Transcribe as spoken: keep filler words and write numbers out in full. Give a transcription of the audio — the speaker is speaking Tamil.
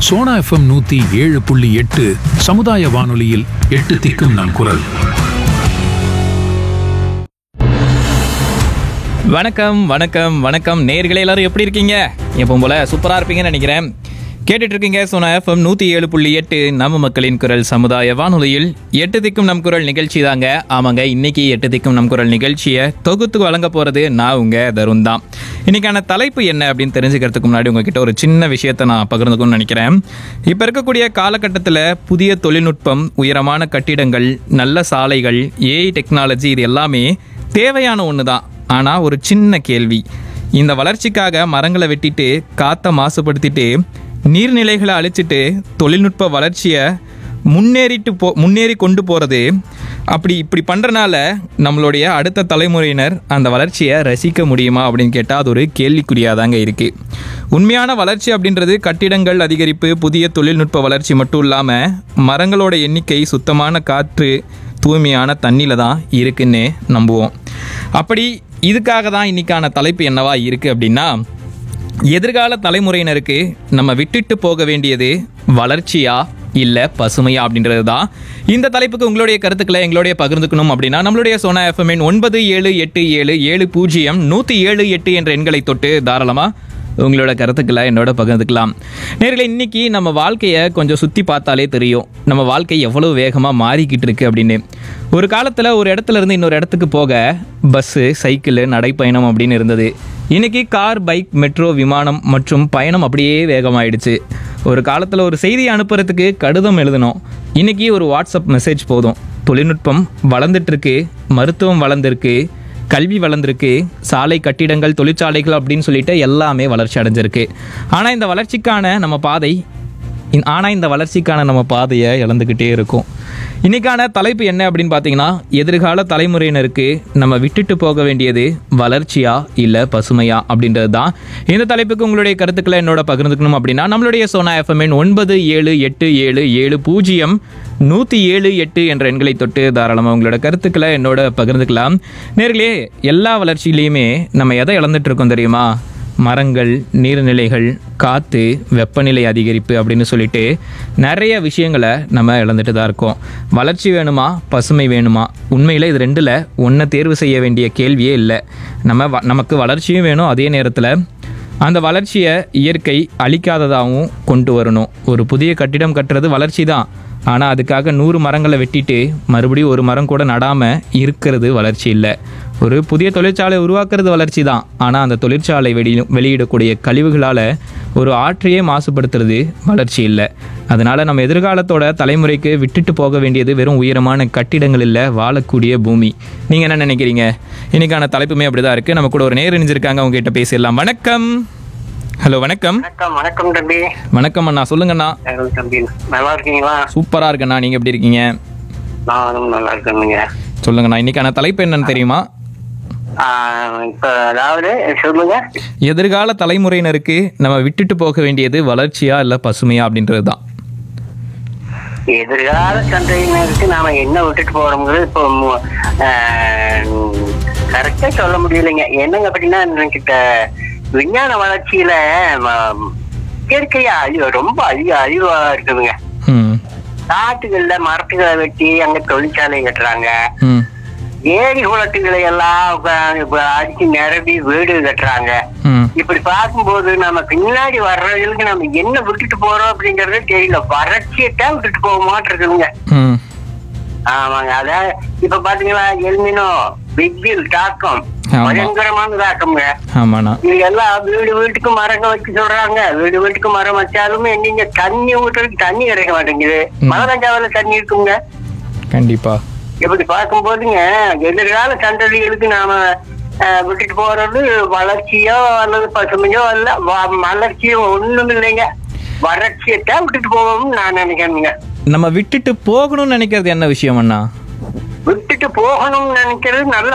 சோனா எஃப்எம் நூத்தி ஏழு புள்ளி எட்டு சமுதாய வானொலியில் எட்டு திக்கும் நம் குரல். வணக்கம் வணக்கம் வணக்கம் நேயர்களே, எல்லாரும் எப்படி இருக்கீங்க? எப்பவும் போல சூப்பராக இருப்பீங்கன்னு நினைக்கிறேன். கேட்டுட்டு இருக்கீங்க சோனா எஃப்எம் நூற்றி ஏழு புள்ளி எட்டு நம்ம மக்களின் குரல் சமுதாய வானொலியில் எட்டு திக்கும் நம் குரல் நிகழ்ச்சி தாங்க. ஆமாங்க, இன்னைக்கு எட்டு திக்கும் நம் குரல் நிகழ்ச்சியை தொகுத்து வழங்க போகிறது நான் உங்க தருண் தான். இன்னைக்கான தலைப்பு என்ன அப்படின்னு தெரிஞ்சுக்கிறதுக்கு முன்னாடி உங்ககிட்ட ஒரு சின்ன விஷயத்தை நான் பகிர்ந்துக்கணும்னு நினைக்கிறேன். இப்போ இருக்கக்கூடிய காலகட்டத்தில் புதிய தொழில்நுட்பம், உயரமான கட்டிடங்கள், நல்ல சாலைகள், ஏஐ டெக்னாலஜி, இது எல்லாமே தேவையான ஒன்று தான். ஆனால் ஒரு சின்ன கேள்வி, இந்த வளர்ச்சிக்காக மரங்களை வெட்டிட்டு, காற்றை மாசுபடுத்திட்டு, நீர்நிலைகளை அழிச்சிட்டு தொழில்நுட்ப வளர்ச்சியை முன்னேறிட்டு போ முன்னேறி கொண்டு போகிறது, அப்படி இப்படி பண்ணுறனால நம்மளுடைய அடுத்த தலைமுறையினர் அந்த வளர்ச்சியை ரசிக்க முடியுமா அப்படின்னு கேட்டால் அது ஒரு கேள்விக்குறியாக தாங்க இருக்குது. உண்மையான வளர்ச்சி அப்படின்றது கட்டிடங்கள் அதிகரிப்பு, புதிய தொழில்நுட்ப வளர்ச்சி மட்டும் இல்லாமல் மரங்களோட எண்ணிக்கை, சுத்தமான காற்று, தூய்மையான தண்ணியில் தான் இருக்குன்னு நம்புவோம். அப்படி இதுக்காக தான் இன்னைக்கான தலைப்பு என்னவா இருக்குது அப்படின்னா, எதிர்கால தலைமுறையினருக்கு நம்ம விட்டுட்டு போக வேண்டியது வளர்ச்சியா இல்லை பசுமையா அப்படின்றது தான். இந்த தலைப்புக்கு உங்களுடைய கருத்துக்களை எங்களுடைய பகிர்ந்துக்கணும் அப்படின்னா நம்மளுடைய சோனா எஃப்எம் ஒன்பது ஏழு எட்டு ஏழு ஏழு பூஜ்ஜியம் நூற்றி ஏழு எட்டு என்ற எண்களை தொட்டு தாராளமாக உங்களோட கருத்துக்களை என்னோட பகிர்ந்துக்கலாம். நேர்களே, இன்னைக்கு நம்ம வாழ்க்கையை கொஞ்சம் சுற்றி பார்த்தாலே தெரியும் நம்ம வாழ்க்கை எவ்வளோ வேகமாக மாறிக்கிட்டு இருக்கு அப்படின்னு. ஒரு காலத்தில் ஒரு இடத்துல இருந்து இன்னொரு இடத்துக்கு போக பஸ்ஸு, சைக்கிள், நடைப்பயணம் அப்படின்னு இருந்தது. இன்னைக்கு கார், பைக், மெட்ரோ, விமானம் மற்றும் பயணம் அப்படியே வேகமாயிடுச்சு. ஒரு காலத்தில் ஒரு செய்தி அனுப்புறதுக்கு கடிதம் எழுதணும், இன்னைக்கு ஒரு வாட்ஸ்அப் மெசேஜ் போதும். தொழில்நுட்பம் வளர்ந்துட்டு இருக்கு, மருத்துவம் வளர்ந்துருக்கு, கல்வி வளர்ந்துருக்கு, சாலை, கட்டிடங்கள், தொழிற்சாலைகள் அப்படின்னு சொல்லிட்டு எல்லாமே வளர்ச்சி அடைஞ்சிருக்கு. ஆனால் இந்த வளர்ச்சிக்கான நம்ம பாதை ஆனால் இந்த வளர்ச்சிக்கான நம்ம பாதையை இழந்துக்கிட்டே இருக்கும். இன்னைக்கான தலைப்பு என்ன அப்படின்னு பார்த்தீங்கன்னா, எதிர்கால தலைமுறையினருக்கு நம்ம விட்டுட்டு போக வேண்டியது வளர்ச்சியா இல்லை பசுமையா அப்படின்றது தான். இந்த தலைப்புக்கு உங்களுடைய கருத்துக்களை என்னோட பகிர்ந்துக்கணும் அப்படின்னா நம்மளுடைய சோனா எஃப்எம் ஒன்பது ஏழு எட்டு ஏழு ஏழு பூஜ்ஜியம் நூற்றி ஏழு எட்டு என்ற எண்களை தொட்டு தாராளமாக உங்களோட கருத்துக்களை என்னோட பகிர்ந்துக்கலாம். நேர்களே, எல்லா வளர்ச்சியிலையுமே நம்ம எதை இழந்துட்டு இருக்கோம் தெரியுமா? மரங்கள், நீர்நிலைகள், காற்று, வெப்பநிலை அதிகரிப்பு அப்படின்னு சொல்லிட்டு நிறைய விஷயங்களை நம்ம இழந்துட்டு தான் இருக்கோம். வளர்ச்சி வேணுமா பசுமை வேணுமா? உண்மையில் இது ரெண்டில் ஒன்றை தேர்வு செய்ய வேண்டிய கேள்வியே இல்லை. நம்ம வ நமக்கு வளர்ச்சியும் வேணும், அதே நேரத்தில் அந்த வளர்ச்சியை இயற்கை அழிக்காததாகவும் கொண்டு வரணும். ஒரு புதிய கட்டிடம் கட்டுறது வளர்ச்சி தான், ஆனால் அதுக்காக நூறு மரங்களை வெட்டிட்டு மறுபடியும் ஒரு மரம் கூட நடாமல் இருக்கிறது வளர்ச்சி இல்லை. ஒரு புதிய தொழிற்சாலை உருவாக்குறது வளர்ச்சி தான், ஆனால் அந்த தொழிற்சாலை வெளி வெளியிடக்கூடிய கழிவுகளால் ஒரு ஆற்றையே மாசுபடுத்துறது வளர்ச்சி இல்லை. அதனால் நம்ம எதிர்காலத்தோட தலைமுறைக்கு விட்டுட்டு போக வேண்டியது வெறும் உயரமான கட்டிடங்கள் இல்லை, வாழக்கூடிய பூமி. நீங்கள் என்ன நினைக்கிறீங்க? இன்னைக்கான தலைப்புமே அப்படி தான் இருக்குது. நம்ம கூட ஒரு நேர் இணைஞ்சிருக்காங்க, அவங்க கிட்ட பேசிடலாம். வணக்கம். ஹலோ, வணக்கம். வணக்கம் வணக்கம் தம்பி. வணக்கம் அண்ணா, சொல்லுங்கண்ணா. தம்பி நல்லா இருக்கீங்களா? சூப்பரா இருக்கண்ணா, நீங்க எப்படி இருக்கீங்க? நானும் நல்லா இருக்கேனுங்க. சொல்லுங்கண்ணா, இன்னைக்கான தலைப்பு என்னன்னு தெரியுமா? இப்ப அதாவது சொல்லுங்க. எதிர்கால தலைமுறையினருக்கு நம்ம விட்டுட்டு போக வேண்டியது வளர்ச்சியா இல்ல பசுமையா அப்படின்றது தான். எதிர்கால சந்தையினருக்கு நாம என்ன விட்டுட்டு போறோம்ங்கிறது இப்போ கரெக்டா சொல்ல முடியலைங்க. என்னங்க அப்படின்னா, என்கிட்ட விஞ்ஞான வளர்ச்சியில இயற்கையா அழிவு ரொம்ப அழிவு அழிவா இருக்குதுங்க. காட்டுகள்ல மரத்துகளை வெட்டி அங்க தொழிற்சாலை கட்டுறாங்க, ஏரி குளத்துகளை எல்லாம் அடிச்சு நிரம்பி வீடு கட்டுறாங்க. இப்படி பார்க்கும்போது நம்ம பின்னாடி வர்றவங்களுக்கு நம்ம என்ன விட்டுட்டு போறோம் அப்படிங்கறது தெரியல. வறட்சியத்தான் விட்டுட்டு போக மாட்டிருக்குதுங்க. ஆமாங்க, அத இப்ப பாத்தீங்களா, எல்மினோ, வெயில் தாக்கம் பயங்கரமான தாக்கம்ங்க. இது எல்லாம் வீடு வீட்டுக்கு மரங்க வச்சு சொல்றாங்க. வீடு வீட்டுக்கு மரம் வச்சாலுமே நீங்க தண்ணி ஊற்றுறதுக்கு தண்ணி கிடைக்க மாட்டேங்குது. மழை பெஞ்சாவில தண்ணி இருக்குங்க. கண்டிப்பா. இப்படி பார்க்கும் போதுங்க, எதிர்கால சந்ததிகளுக்கு நாம விட்டுட்டு போறது வளர்ச்சியோ அல்லது பசுமையோ அல்ல, வளர்ச்சியோ ஒண்ணும் இல்லைங்க. வறட்சியத்தான் விட்டுட்டு போவோம்னு நான் நினைக்கிறேங்க. நம்ம விட்டுட்டு போகணும்னு நினைக்கிறது என்ன விஷயம் அண்ணா? விட்டுட்டு போகணும்னு நினைக்கிறது நல்ல